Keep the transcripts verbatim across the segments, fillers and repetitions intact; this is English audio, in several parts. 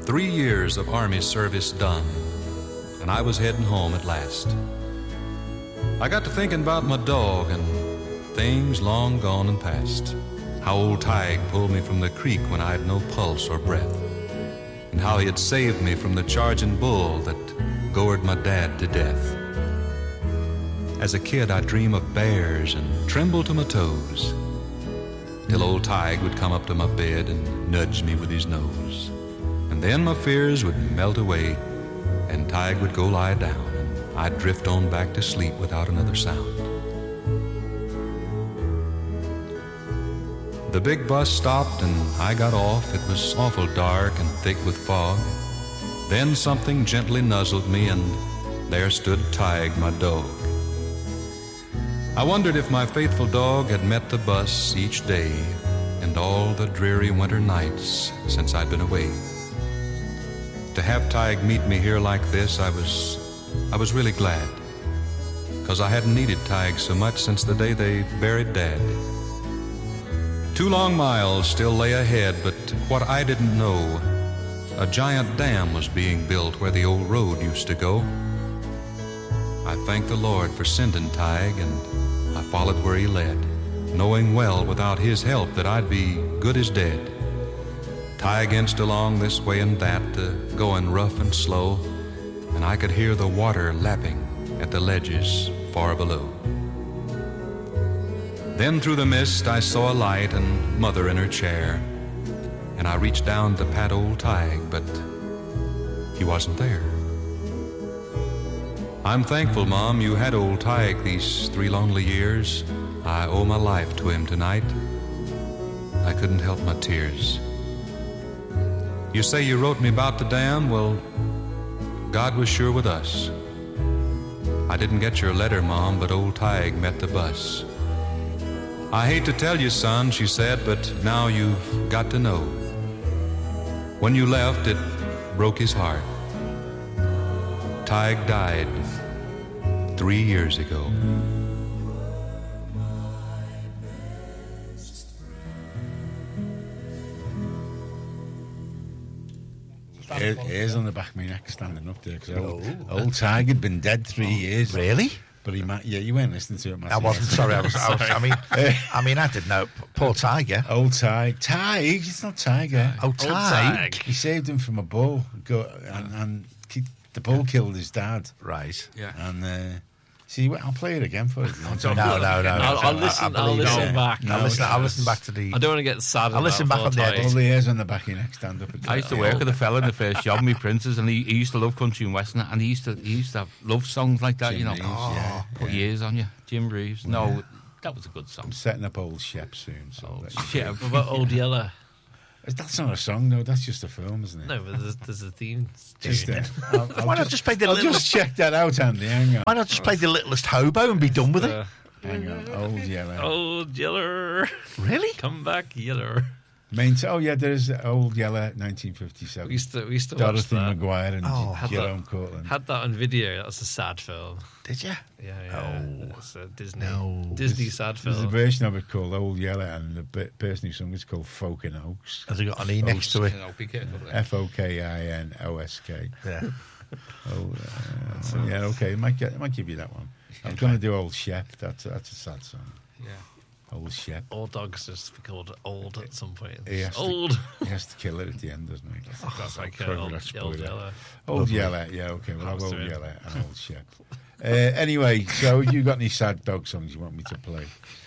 Three years of Army service done, and I was heading home at last. I got to thinking about my dog and things long gone and past. How old Tige pulled me from the creek when I had no pulse or breath, and how he had saved me from the charging bull that gored my dad to death. As a kid, I'd dream of bears and tremble to my toes, till old Tige would come up to my bed and nudge me with his nose. And then my fears would melt away, and Tige would go lie down, and I'd drift on back to sleep without another sound. The big bus stopped and I got off. It was awful dark and thick with fog. Then something gently nuzzled me, and there stood Tige, my dog. I wondered if my faithful dog had met the bus each day and all the dreary winter nights since I'd been away. To have Tige meet me here like this, I was, I was really glad, 'cause I hadn't needed Tige so much since the day they buried Dad. Two long miles still lay ahead, but what I didn't know, a giant dam was being built where the old road used to go. I thanked the Lord for sending Tige, and I followed where he led, knowing well without his help that I'd be good as dead. Tige inched along this way and that, uh, going rough and slow, and I could hear the water lapping at the ledges far below. Then through the mist I saw a light and Mother in her chair, and I reached down to pat old Tige, but he wasn't there. I'm thankful, Mom, you had old Tige these three lonely years. I owe my life to him tonight. I couldn't help my tears. You say you wrote me about the dam. Well, God was sure with us. I didn't get your letter, Mom, but old Tige met the bus. I hate to tell you, son, she said, but now you've got to know. When you left, it broke his heart. Tige died three years ago. Hairs on the back of my neck standing up there, because old, old Tige had been dead three oh, years. Really? But he might, yeah, you weren't listening to it, Matthew. I wasn't, sorry, I was, I was, I mean, I mean, I didn't know. Poor Tiger. Old Tige. Tige, it's not Tiger. Oh, Tige. He saved him from a bull, go, and, and he, the bull killed his dad. Right. Yeah. And, uh, see, I'll play it again for you. No, no, no. no I'll, I'll listen, I, I I'll listen no, back. No, I'll, listen, I'll listen back to the... I don't want to get sad. I'll listen back on the edit. All the hairs on the back of your neck stand up. I used to work with a fella in the first job, me Princes, and he, he used to love country and western, and he used to he used to have love songs like that, Jim you know. Reeves, oh, yeah, put yeah. years on you. Jim Reeves. No, yeah. That was a good song. I'm setting up Old Shep soon. So old Shep. What about Old Yeller? That's not a song, though. That's just a film, isn't it? No, but there's, there's a theme. Just, uh, I'll, I'll Why just, not just play the I'll littlest... just check that out, Andy. Hang on. Why not just play the Littlest Hobo and be done with uh, it? Hang on. Old Yeller. Old Yeller. Really? Come back, Yeller. Main t- oh, yeah, there's Old Yeller, nineteen fifty-seven. We used to, we used to Dorothy watch that. Maguire and oh, Jerome Cortland. Had that on video. That's a sad film. Did you? Yeah, yeah. Oh. It's a Disney, No. Disney there's, sad film. There's a version of it called Old Yeller, and the b- person who sung it's called Folk and Oaks. Has it got an E next to it? F O K I N O S K. Yeah. Oh, uh, so, yeah, okay. It might, get, it might give you that one. I'm going to do Old Shep. That's, that's a sad song. Yeah. Old Shep. All dogs just be called old at some point. He has old. To, he has to kill it at the end, doesn't he? That's, that's like uh, old, old Yeller. Old Yeller, yeah, okay. We'll have Old Yeller and Old Shep. Uh, anyway, so you got any sad dog songs you want me to play?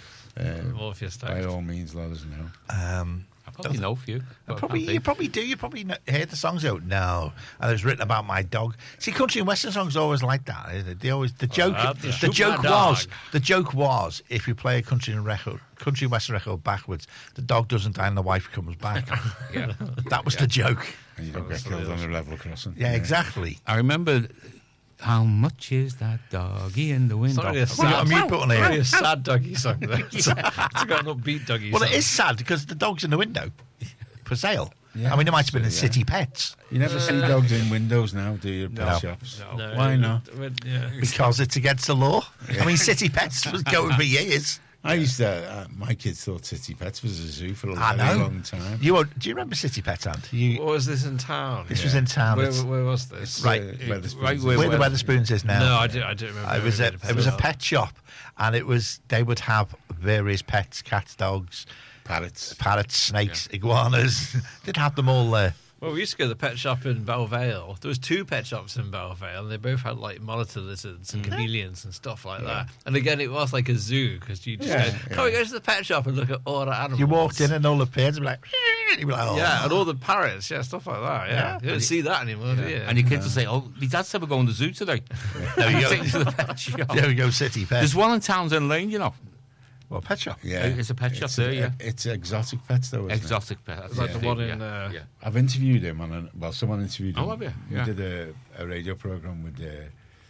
Uh, by all means, let us know. Um, I probably know a few. Probably, you probably do. You probably know, hear the songs out. No, and it was written about my dog. See, country and western songs are always like that. Isn't it? They always the joke. Uh, the, the joke was the joke was if you play a country and record, country and western record backwards, the dog doesn't die and the wife comes back. Yeah, that was yeah. the joke. And you don't get killed on a level crossing. Yeah, yeah, exactly. I remember. How much is that doggy in the window? Sorry, a sad, well, well, well, a sad doggy song. There. It's, a, it's got an upbeat doggy well, song. Well, it is sad because the dog's in the window for sale. Yeah. I mean, it might have been in yeah. City Pets. You never see dogs in windows now, do you? Pet no. shops. No. Why not? Yeah. Because it's against the law. Yeah. I mean, City Pets was going for years. I used to. Uh, my kids thought City Pets was a zoo for a I very know. long time. You won't- do you remember City Pets, Ant? You, What was this in town? this Yeah. was in town. Where, It's- where was this? Right. Uh, Wetherspoons. right where- where the where- Wetherspoons is now. No, I do. I do remember. It was a, Remember the it was a pet pet shop, and it was they would have various pets, cats, dogs, Parrots. parrots, snakes, iguanas. They'd have them all there. Well, we used to go to the pet shop in Belle Vale. There was two pet shops in Belle Vale, and they both had like monitor lizards and chameleons and stuff like that. And again, it was like a zoo because you just Yeah, go, yeah. "Come we go to the pet shop and look at all the animals." You walked in and all the pets would be like, you'd be like, oh. yeah, and all the parrots, yeah, stuff like that. Yeah, Yeah. you don't see that anymore, do you? And your kids will say, "Oh, my dad said we're going to the zoo today." There you go. Take them to the pet shop. There we go, City Pets. There's one in Townsend Lane, you know. Well, pet shop. Yeah, It's a pet shop It's there, a- yeah. It's exotic pets, though. Isn't Exotic pet. It's like the one yeah, in, uh, yeah. It? I've interviewed him on a well. Someone interviewed him. Oh, have you? We Yeah. did a, a radio program with uh,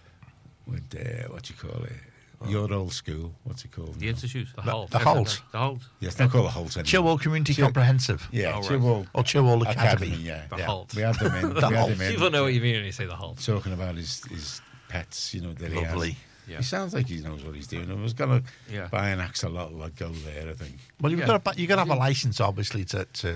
with uh, what do you call it? Your old school. What's it called? The now? Institute. The Holt. The Holt. The Holt. Yeah, it's not called the Holt anymore. Chilwell Community Chill- Comprehensive. Yeah, Oh, right. Chilwell Or Chilwell Academy. Academy. Yeah, The yeah. Holt. We had them in. The we had Holt. him in. People know what you mean when you say the Holt. Talking about his his pets, you know, that he Lovely. has. Yeah. He sounds like he knows what he's doing. I was gonna Yeah. buy an axolotl. I'd go there. I think. Well, you've Yeah. got to, you got to have a license, obviously, to, to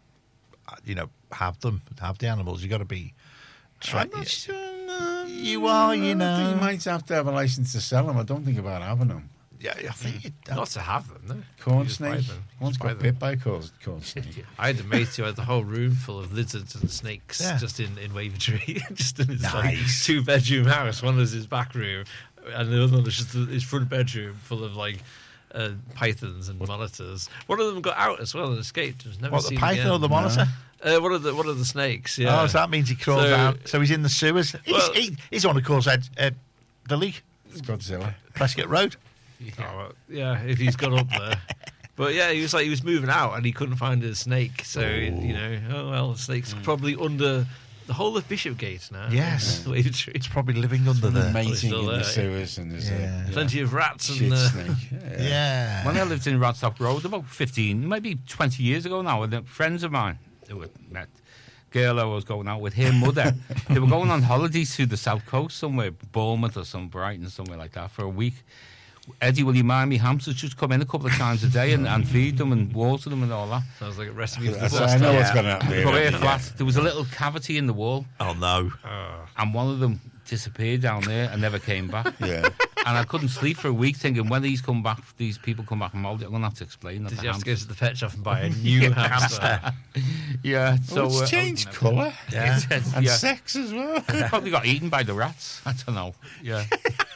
uh, you know, have them, have the animals. You've got to be. Try, I'm not sure. No, You are, you I think know. you might have to have a license to sell them. I don't think about having them. Yeah, I think it, Not to have them, no. Corn You just buy snake. them. Once Just buy got them. bit by a corn, corn snake. I had a mate who had the whole room full of lizards and snakes Yeah. just in, in Wavertree, just in his like, Nice. two bedroom house. One was his back room, and the other one was just his front bedroom full of like uh, pythons and monitors. One of them got out as well and escaped. Was never what, the seen python again. or the monitor? Uh, one of the one of the snakes. Yeah. Oh, so that means he crawls So- out. So he's in the sewers. He's, Well- he, he's the one who calls out uh, the leak, It's Godzilla. Prescott Road. Oh, well, yeah, if he's got up there. But yeah, he was like he was moving out and he couldn't find his snake. So you know, oh well, the snake's probably under the whole of Bishopgate now. Yes. In Wavertree. It's probably living under The there. mating still in the there. sewers and there's Yeah. a Plenty of rats shit and uh, snake. Yeah. Yeah. When I lived in Radstock Road about fifteen, maybe twenty years ago now, with friends of mine who had met girl I was going out with, her mother, they were going on holidays to the south coast somewhere, Bournemouth or some Brighton, somewhere like that, for a week. Eddie, will you mind me hamsters just come in a couple of times a day and, and feed them and water them and all that? sounds like a recipe for That's- disaster. I know what's Yeah. going to happen. But here. here flat, there was a little cavity in the wall, Oh, no. and one of them disappeared down there and never came back. Yeah. And I couldn't sleep for a week, thinking when these come back, these people come back from holiday, I'm going to have to explain that. Did the you have to go hamsters- to the pet shop and buy a new hamster? Yeah, so So uh, it's changed colour Yeah. and yeah. sex as well. Probably got eaten by the rats. I don't know. Yeah,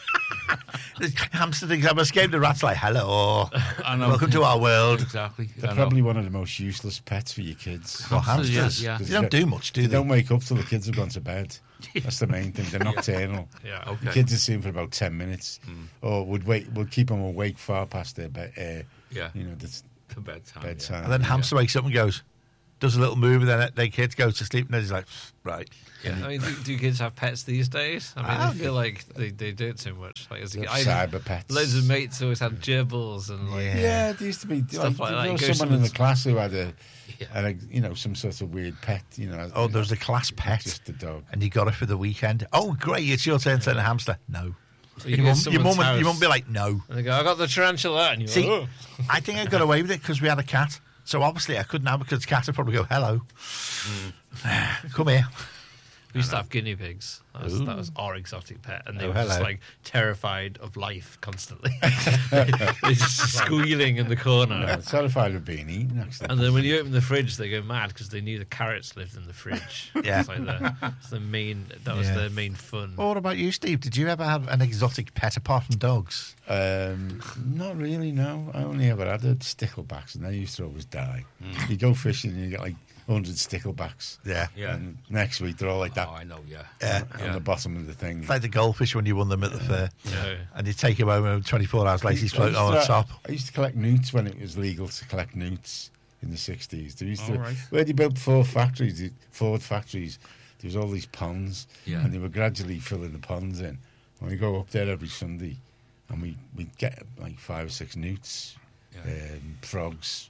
The hamster thinks I've escaped. The rat's like, hello. I know. Welcome to our world. Exactly. They're I know. probably one of the most useless pets for your kids. Well, Hamsters, hamsters. yeah, yeah. They don't do much, do They they? don't wake up till the kids have gone to bed. That's the main thing. They're nocturnal. Yeah. Okay. The kids are seen for about ten minutes, or would wait. Would keep them awake far past their bed. Uh, Yeah. you know, that's To bedtime. bedtime. And then hamster wakes up and goes, does a little move, and then they kids go to sleep, and then he's like, right. Yeah. I mean, do, do kids have pets these days? I mean, Ah, I feel like they, they do it too much. Like, as a, They're I, cyber pets. loads of mates always had gerbils and like. Yeah. Yeah, there used to be Stuff like that. there You was go someone in the someone's- class who had a, Yeah. had a, you know, some sort of weird pet. You know. Oh, there was a class pet, Just a dog. and you got it for the weekend. Oh, great, it's your turn to send a hamster. No. So you Your go mum, to your, mum, someone's would- your house mum would be like, no. and they go, I got the tarantula, and you See, go, oh. I think I got away with it because we had a cat. So obviously I couldn't have it because the cat would probably go, hello. Come here. We used to have guinea pigs. That was, that was our exotic pet, and they Oh, were just hello. like terrified of life constantly. They're just squealing in the corner. Yeah, terrified of being eaten. Actually. And then when you open the fridge, they go mad because they knew the carrots lived in the fridge. Yeah. It's like the, it's the main. That was Yeah. their main fun. Well, what about you, Steve? Did you ever have an exotic pet apart from dogs? Um, not really. No, I only ever had a sticklebacks, and they used to always die. You go fishing, and you get like hundred sticklebacks. Yeah. Yeah. And next week they're all like that Oh, I know. Yeah. Yeah. on Yeah. the bottom of the thing. It's like the goldfish when you won them at the fair. Yeah. And you take him home and twenty-four hours later he's I floating used on to- the top. I used to collect newts when it was legal to collect newts in the sixties. There used to, All right. where they built Ford factories, the- Ford factories, there was all these ponds, Yeah. and they were gradually filling the ponds in. And we go up there every Sunday, and we we get like five or six newts, Yeah. um, frogs,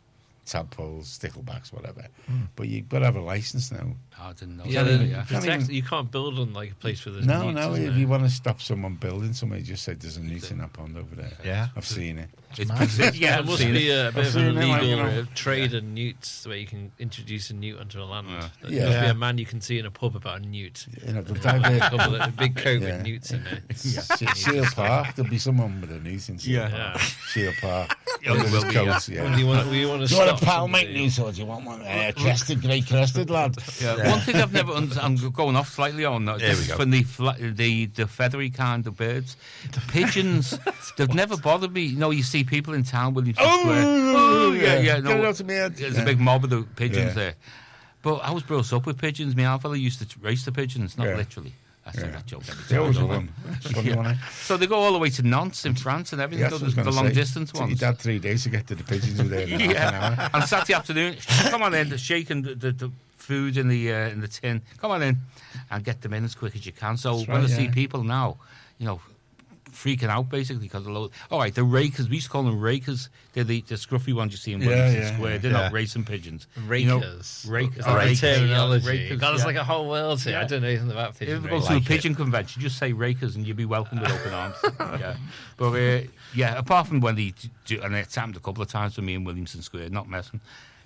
tadpoles, sticklebacks, whatever. Mm. But you've got to have a license now. I didn't know. Yeah, Can't the, even- can't protect- even- you can't build on like a place where there's No, newts, no. isn't If there? you want to stop someone building somewhere, just say there's a newt in that pond over there. Yeah. I've seen it. It's pretty- yeah, There I've must seen be it. a, a bit I've of seen an it, like, illegal you know. uh, trade in newts where you can introduce a newt onto a land. Yeah. There Yeah. must be Yeah. a man you can see in a pub about a newt. You know, the A divert, couple of- a big coat Yeah. with newts in it. Se- Seal Park. There'll be someone with a newt in Seal Yeah. Park. Yeah. Seal Park. Yeah, Under there his will be, coat, yeah. yeah. When you want, you want to Do you want stop a pal somebody- mate news or do you want one? Uh, crested, grey crested lad. Yeah. One thing I've never understood, I'm going off slightly on that. There we This is go. from the, fla- the the feathery kind of birds. Pigeons, they've never bothered me. You know, you see people in town, Williamson Square. Oh, yeah, yeah. Get No, it out of me head. there's Yeah. a big mob of the pigeons Yeah. there. But I was brought up with pigeons. My aunt fella used to t- race the pigeons, not Yeah. literally. I say Yeah. that joke every They time. always don't I? won. It's funny, wasn't it? So they go all the way to Nantes in France and everything, Yeah, so that's the, what I was the gonna long say. distance Took your ones. dad three days to get to the pigeons who were there in half an Yeah. hour. And Saturday afternoon, come on in, shaking the, the, the food in the uh, in the tin. Come on in and get them in as quick as you can. So That's when right, I see yeah. people now, you know, freaking out basically because of load. All right, the rakers. We used to call them rakers. They're the, the scruffy ones you see in Yeah, Williamson yeah, Square. yeah. They're Yeah. not racing pigeons. Rakers. You know, rakers. Is that Rakers. the terminology? Rakers, God, it's yeah. like a whole world here. Yeah. I don't know anything about If pigeons. you go to like a it. pigeon convention, just say rakers and you'll be welcome with open arms. Yeah, but uh, yeah, apart from when they do, and it's happened a couple of times for me in Williamson Square, not messing.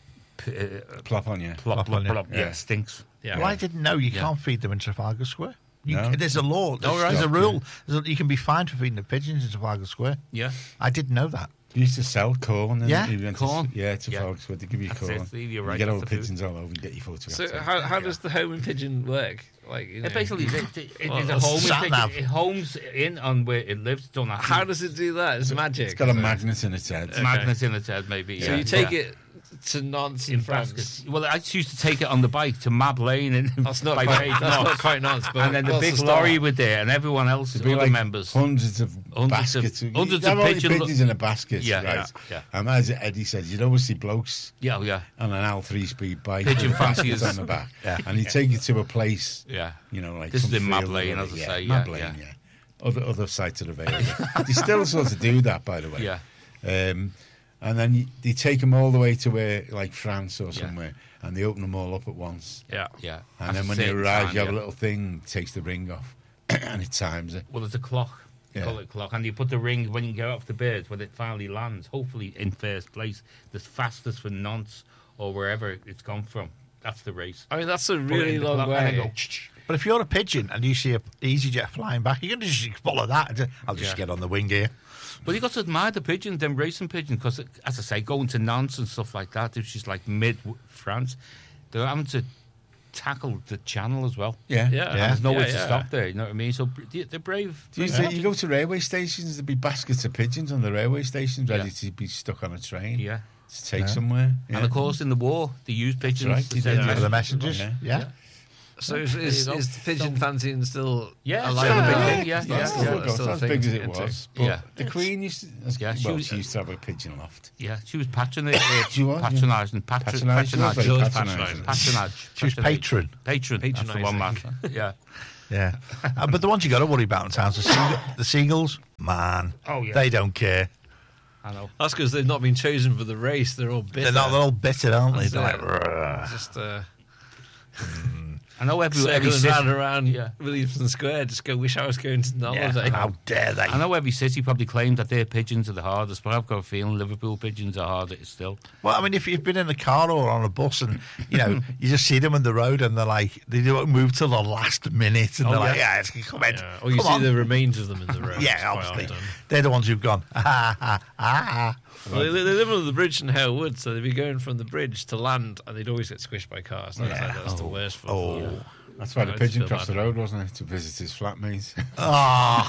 P- uh, Plop on you. plop, Plop plop, on you. plop. Yeah, Yeah. it stinks. Yeah. Well, I didn't know you Yeah. can't feed them in Trafalgar Square. You, No? There's a law. There's, Oh, right. there's a Stop, rule. There's a- you can be fined for feeding the pigeons in Trafalgar Square. Yeah. I didn't know that. You used to sell corn. And Yeah, you went corn. To, yeah, to Yeah. folks where they give you That's corn. it, you're right, You get all the that's the food. pigeons all over and get your photographs. So taken. how how does the home and pigeon work? Like you know, It basically, it, it, it, Well, it's a it's home. sat It, nav. it homes in on where it lives. Don't have to- how does it do that? It's magic. It's got a is it? magnet in its head. It's magnets in its head, maybe. So yeah. you take Yeah. it to Nantes in in France. baskets. Well, I just used to take it on the bike to Mab Lane and That's not by quite. Page That's Knox. not quite Nantes, but And then the that's big a start. lorry were there, and everyone else, There'd be other like members. hundreds of Hundreds of- baskets. You hundreds have of all your pigeon- pigeons in a basket, Yeah, right? yeah, yeah. And as Eddie said, you'd always see blokes Yeah, yeah, on an L three speed bike Pigeon with baskets fanciers. on the back. Yeah. And he'd take you to a place, yeah. you know, like This is some in Mab field or Lane, whatever. as I say, Mab yeah, Lane, yeah. yeah. Other, other sites of the Vale. They still sort of do that, by the way. Yeah. Um, and then you, they take them all the way to where, like France or Yeah. somewhere, and they open them all up at once. Yeah. Yeah. And At then the when you same arrive, time, you have yeah. a little thing, takes the ring off, and it times it. Well, there's a clock. Yeah. Call it clock. And you put the ring when you get off the bird, when it finally lands, hopefully in first place, the fastest for Nantes or wherever it's gone from. That's the race. I mean, that's a Put it really in the long clock and then way. go, ch-ch. But if you're a pigeon and you see a EasyJet flying back, you're going to just follow that. and say, I'll just Yeah. get on the wing here. But you got to admire the pigeons, them racing pigeons, because, as I say, going to Nantes and stuff like that, which is like mid-France, they're having to tackle the channel as well. Yeah. Yeah. And there's nowhere yeah, to yeah. stop there, you know what I mean? So they're they're brave. Do you, brave see, you go to railway stations, there'd be baskets of pigeons on the railway stations ready Yeah. to be stuck on a train Yeah. to take Yeah. somewhere. Yeah. And of course, in the war, they used pigeons. right, to they send did, For yeah. the messengers. Yeah. Yeah. Yeah. So is, There is, you go. is the pigeon fancying still Yeah, alive still and a big well? thing, yeah, That's yeah, still- yeah. Still that's goes, still a not as thing big to as get it into. was. But Yeah. the Queen used to, as- Yeah, she well, was- she used to have a pigeon loft. Yeah, she was patronizing, uh, She was, yeah. patronising, patro- Patronising, she was patronage, very patronage, patronising. patronage, She was patron. patron, that's the one man. Patronising. Yeah, Yeah. Uh, but the ones you got to worry about in town's the, seagull, the seagulls, man. Oh, yeah. They don't care. I know. That's because they've not been chosen for the race. They're all bitter. They're not they're all bitter, aren't they? That's They're it. like, "Rrrr." Just uh, I know every every circling round city, and around Yeah. Williamson Square. Just go. Wish I was going to Yeah, holiday. how dare they? I know every city probably claims that their pigeons are the hardest, but I've got a feeling Liverpool pigeons are harder still. Well, I mean, if you've been in a car or on a bus and, you know, you just see them on the road and they're like, they don't move till the last minute and Oh, they're like, yeah. yeah, it's, come in. Yeah. Or you come see on. the remains of them in the road. Yeah, quite obviously. often. They're the ones who've gone, ah, ah, ah, ah. Well, they, they live under the bridge in Hale Wood, so they'd be going from the bridge to land, and they'd always get squished by cars. That's, Yeah. like, that's the worst for Oh. them. That's why the I pigeon just feel crossed the bad. road, wasn't it, to visit his flatmates? Ah,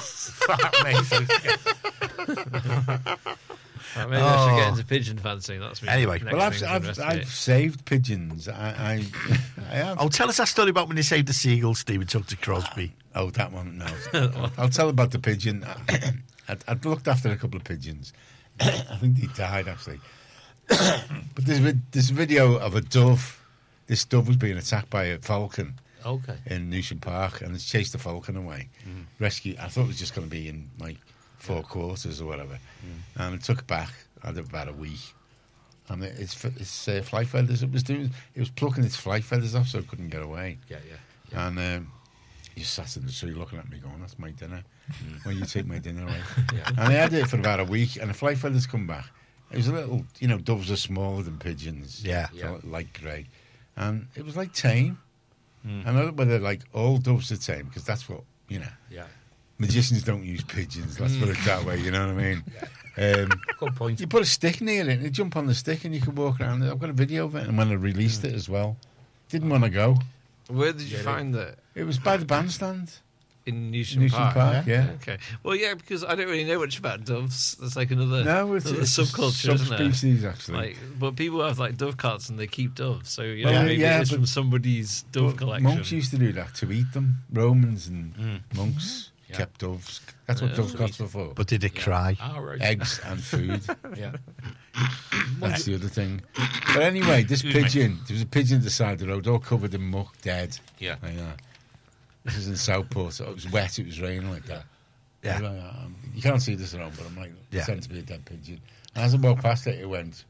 Right, maybe I should Oh. get into pigeon fancying. That's me. Anyway. next Well, I've, thing to I've, investigate. I've saved pigeons. I, I, I have. oh, tell us that story about when you saved the seagull, Stephen took to Crosby. Oh, that one, no. I'll tell about the pigeon. I'd, I'd looked after a couple of pigeons. I think they died, actually. But there's vid- this video of a dove. This dove was being attacked by a falcon Okay. in Newsham Park, and it's chased the falcon away. Mm. Rescue. I thought it was just going to be in like four quarters or whatever, Mm. and it took it back. I had about a week, and it, its its uh, fly feathers. It was doing. It was plucking its fly feathers off, so it couldn't get away. Yeah, yeah. yeah. And um, he sat in the tree looking at me, going, "That's my dinner. Mm. Well, you take my dinner away." Yeah. And I had it for about a week, and the fly feathers come back. It was a little, you know, doves are smaller than pigeons. Yeah. so Yeah. light grey, and it was like tame. Mm. And I don't know whether like all doves are tame, because that's what you know. Yeah. Magicians don't use pigeons. Let's put it that way. You know what I mean? Um, Good point. you put a stick near it, and you jump on the stick, and you can walk around. I've got a video of it, and when I released it as well, didn't want to go. Where did you Yeah, find that? It was by the bandstand, In Newsham, Newsham Park. Park. Yeah. Okay. Well, yeah, because I don't really know much about doves. It's like another, No, it's, another it's subculture, isn't it? subspecies actually. Like, but people have like dove carts and they keep doves. So you know, Well, maybe yeah, it's but- from somebody's dove But collection. monks used to do that to eat them. Romans and Mm. monks Yeah. kept doves. That's what Yeah. dove carts were for. But did it Yeah. cry? Ah, right. Eggs and food. Yeah. That's the other thing. But anyway, this Excuse me. pigeon, there was a pigeon at the side of the road, all covered in muck, dead. Yeah. Like that. This is in Southport, so it was wet, it was raining like that. Yeah. I was like, um, you can't see this at home, but I'm like, Yeah. pretend to be a dead pigeon. And as I walked past it, it went,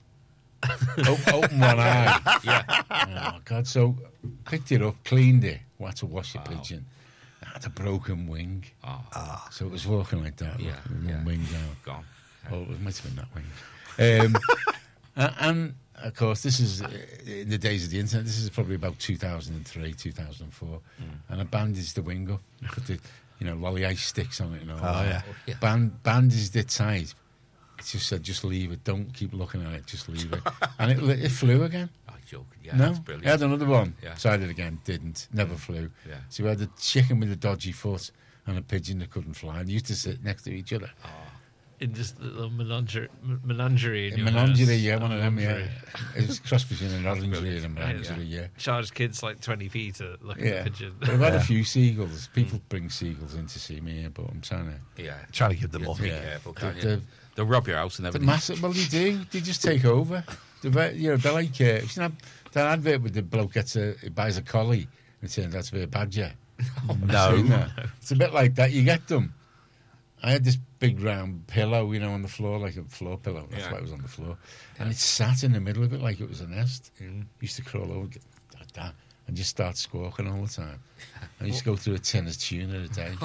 open, open one eye. Yeah. Oh, God. So picked it up, cleaned it, had to wash the Wow. pigeon. It had a broken wing. Oh, So it was walking like that, Yeah, with one yeah. wing down. gone. Oh, it might have been that wing. Um, and, and, of course, this is uh, in the days of the internet. This is probably about two thousand three, two thousand four. And I bandaged the wing up, put the, you know, lolly ice sticks on it and all Oh, that. yeah. Yeah. Band, bandaged it tight. It just said, just leave it. Don't keep looking at it. Just leave it. And it, it flew again. Oh, joking. Yeah, No, that's I brilliant. had another one. Yeah. Tried it again, didn't. Never flew. Yeah. So we had a chicken with a dodgy foot and a pigeon that couldn't fly. And they used to sit next to each other. in just a little menagerie, menagerie in A your menagerie, house. yeah, one of them, yeah. Menagerie. It was a cross between an orangerie and a brilliant. menagerie, yeah. Charge kids like twenty p to look at Yeah. the pigeon. But I've had a few seagulls. People bring seagulls in to see me here, but I'm trying to. Yeah. Trying to give them You have up. to be Yeah. careful, The- can't you? the- They'll rob your house and The everything. massive, well, they do. They just take over. The, ve- you know, they're like, uh, you know, that advert with the bloke gets a, he buys a collie and it turns out to be a badger. No. Seen that? It's a bit like that. You get them. I had this big round pillow, you know, on the floor, like a floor pillow. That's Yeah. why it was on the floor. And it sat in the middle of it like it was a nest. Mm. Used to crawl over get like that, and just start squawking all the time. I used to go through a tin of tuna a day.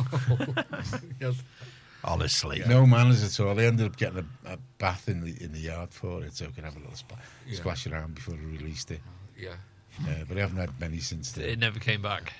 Honestly. No manners at all. They ended up getting a, a bath in the in the yard for it, so I could have a little spa- Yeah. splash around before I released it. Yeah. Uh, but I haven't had many since It then. never came back.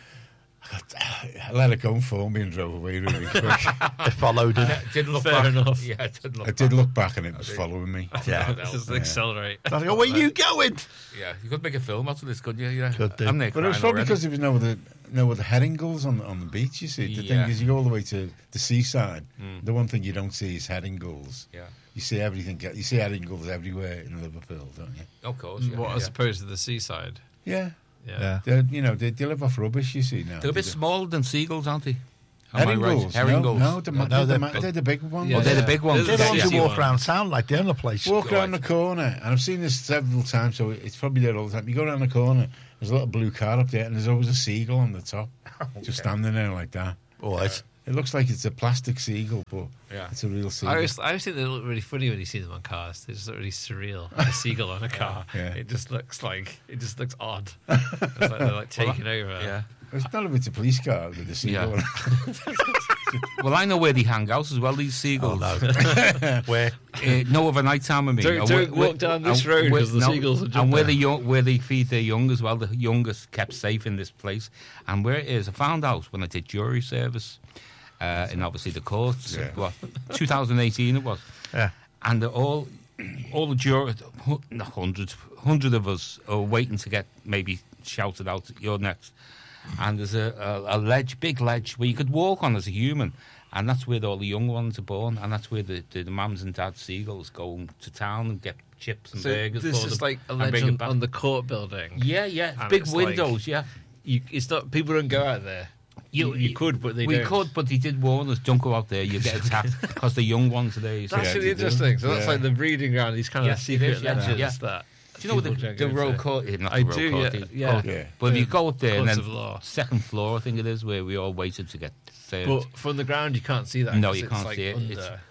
I let it go for me and drove away really quick. It followed it. Didn't look Fair back. enough. Yeah, it didn't look I did back. look back and it was did. following me. Yeah. Just Yeah. accelerate. I was like, where are you going? Yeah, you could make a film out of this, couldn't you? Yeah. Could do. I'm there But it was crying probably already. because there was no other no other herring gulls on on the beach. You see, the Yeah. thing is, you go all the way to the seaside. Mm. The one thing you don't see is herring gulls. Yeah. You see everything. You see herring gulls everywhere in Liverpool, don't you? Of course. Yeah. What yeah. as opposed to the seaside? Yeah. Yeah. Yeah. They're, you know, they, they live off rubbish. You see now. They're a bit They do. smaller than seagulls, aren't they? Am I Herring right? gulls. Herring no, gulls. No, they're, No, ma- they're, they're the, ma- big. they're the big ones. Yeah. Oh, they're the big ones. They're They the don't Yeah. want to sexy walk one. around town like they're in the place. Walk Right. around the corner, and I've seen this several times, so it's probably there all the time. You go around the corner, there's a little blue car up there, and there's always a seagull on the top, just standing there like that. Boys. It looks like it's a plastic seagull, but Yeah. it's a real seagull. I always, I always think they look really funny when you see them on cars. They just look really surreal. A seagull on a car. Yeah. It just looks like it just looks odd. It's like they're like taking over. Yeah. It's not if it's a police car with a seagull. Yeah. Well, I know where they hang out as well, these seagulls. Oh, no. Where? Uh, no overnight time with me. Don't- And don't where- walk down and this road where- 'cause the seagulls will jump And where there. the young, where they feed their young as well. The youngest kept safe in this place. And where it is, I found out when I did jury service, uh, in obviously the courts. Yeah. What, twenty eighteen it was. Yeah. And they're all, all the jurors, hu- not hundreds, hundred of us are waiting to get maybe shouted out. You're next. And there's a, a, a ledge, big ledge, where you could walk on as a human. And that's where all the young ones are born. And that's where the, the, the mums and dads seagulls go to town and get chips and So burgers this for is them like a and bring legend it back. on the court building. Yeah, yeah. And Big it's like- windows, yeah. You, it's not. People don't go out there. You, you could, but they we don't. could, but he did warn us, don't go out there, you get attacked, because the young ones are there. You see. That's Yeah, really they do. interesting. So that's Yeah. like the breeding ground. These kind Yeah, of it secret is, yeah. ledges Yeah. that. Do you know people the, don't the go royal into. court? eh, Not I the royal do, court, yeah, the yeah. court. Yeah. But if you The go up there and courts then of law. second floor, I think it is, where we all waited to get served. But from the ground, you can't see that. No, 'cause you it's can't like see it. Under. It's,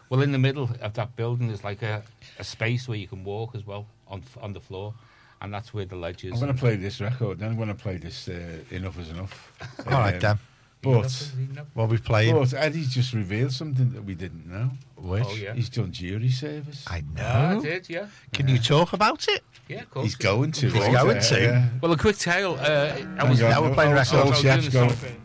Well, in the middle of that building, there's like a, a space where you can walk as well on on the floor, and that's where the ledge is. I'm going to play this record. Then I'm going to play this. Uh, Enough is enough. All right, Um, then. But, What we playing? but Eddie's just revealed something that we didn't know. Which? Oh, yeah. He's done jury service. I Ah, I know. did, yeah. Can you talk about it? Yeah, of course. He's going to. He's going to. Yeah. Well, a quick tale. Uh, I Hang was on. now we're playing Oh, records. oh, I was Chef's doing going. something.